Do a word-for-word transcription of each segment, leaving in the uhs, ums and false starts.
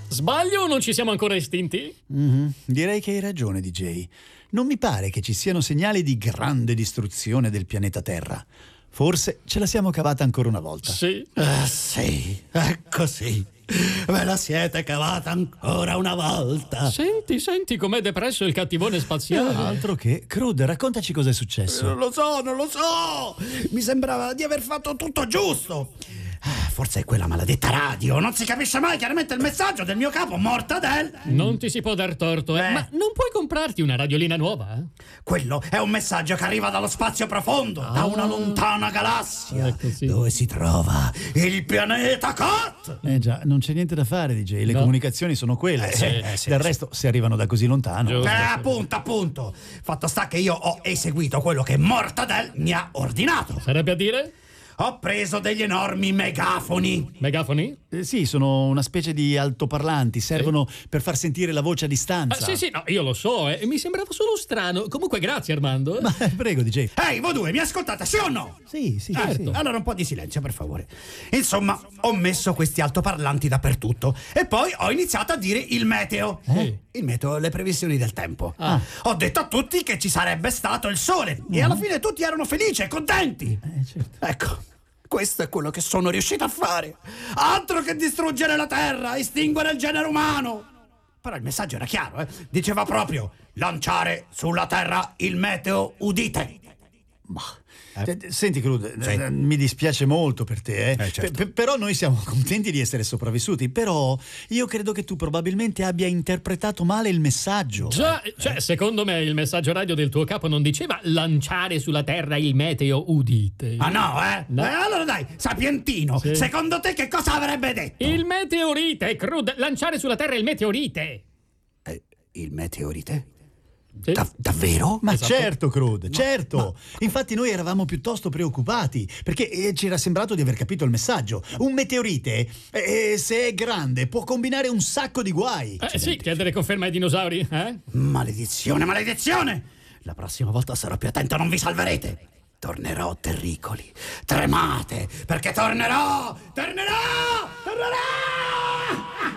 Sbaglio o non ci siamo ancora estinti? Mm-hmm. Direi che hai ragione, D J. Non mi pare che ci siano segnali di grande distruzione del pianeta Terra. Forse ce la siamo cavata ancora una volta. Sì. Ah, sì, ecco sì. Ve la siete cavata ancora una volta. Senti, senti com'è depresso il cattivone spaziale. Eh, altro che. Crude, raccontaci cosa è successo. Non lo so, non lo so. Mi sembrava di aver fatto tutto giusto. Forse è quella maledetta radio. Non si capisce mai chiaramente il messaggio del mio capo Mortadel. Non ti si può dar torto, eh? Eh. Ma non puoi comprarti una radiolina nuova? Eh? Quello è un messaggio che arriva dallo spazio profondo, da una lontana galassia, Ecco, sì. dove si trova il pianeta Cut. Eh già, non c'è niente da fare, D J. Le No. comunicazioni sono quelle. Eh, sì, eh, sì, Del sì. resto, se arrivano da così lontano. Giusto. Eh, appunto, appunto. Fatto sta che io ho eseguito quello che Mortadel mi ha ordinato. Sarebbe a dire? Ho preso degli enormi megafoni. Megafoni? Eh, sì, sono una specie di altoparlanti, servono per far sentire la voce a Ah, distanza. sì, sì, no, io lo so, eh. Mi sembrava solo strano. Comunque, grazie, Armando. eh. Ma eh, prego, D J. Ehi, voi due, mi ascoltate, sì o no? Sì, sì, Certo. sì. Allora un po' di silenzio, per favore. Insomma, ho messo questi altoparlanti dappertutto e poi ho iniziato a dire il meteo. Eh? Il meteo, le previsioni del tempo. Ah. Ho detto a tutti che ci sarebbe stato il sole e alla fine tutti erano felici e contenti. Eh, certo. Ecco, questo è quello che sono riuscito a fare. Altro che distruggere la Terra, estinguere il genere umano. Però il messaggio era chiaro, eh? Diceva proprio lanciare sulla Terra il meteo udite. Ma, cioè, senti, Crude, Sì. eh, mi dispiace molto per te, eh. Eh, certo. Pe- pe- però noi siamo contenti di essere sopravvissuti. Però io credo che tu probabilmente abbia interpretato male il messaggio. Già, cioè, secondo me il messaggio radio del tuo capo non diceva lanciare sulla terra il meteo udite. Ah no, eh? No. Eh, allora dai, sapientino, Sì. secondo te che cosa avrebbe detto? Il meteorite, Crude, lanciare sulla terra il meteorite. Eh, il meteorite? Sì. Da- davvero? Ma Esatto. certo, Crude, certo. Infatti noi eravamo piuttosto preoccupati perché eh, ci era sembrato di aver capito il messaggio. Un meteorite, eh, se è grande, può combinare un sacco di guai. Eh, sì, chiedere conferma ai dinosauri, eh? Maledizione, maledizione! La prossima volta sarò più attento, non vi salverete. Tornerò terricoli, tremate, perché tornerò, tornerò, tornerò!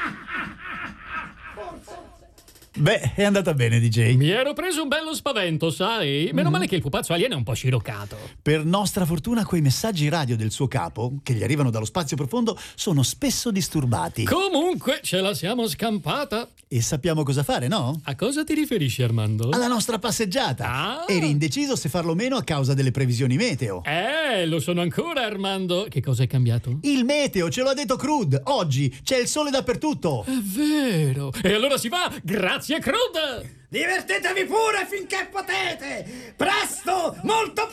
Beh, è andata bene, D J. Mi ero preso un bello spavento, sai? Meno male che il pupazzo alieno è un po' sciroccato. Per nostra fortuna quei messaggi radio del suo capo, che gli arrivano dallo spazio profondo, sono spesso disturbati. Comunque, ce la siamo scampata. E sappiamo cosa fare, no? A cosa ti riferisci, Armando? Alla nostra passeggiata. Ah. Eri indeciso se farlo o meno a causa delle previsioni meteo. Eh, lo sono ancora, Armando. Che cosa è cambiato? Il meteo, ce lo ha detto Crude. Oggi c'è il sole dappertutto. È vero. E allora si va. Grazie, Crude. Divertitevi pure finché potete! Presto, molto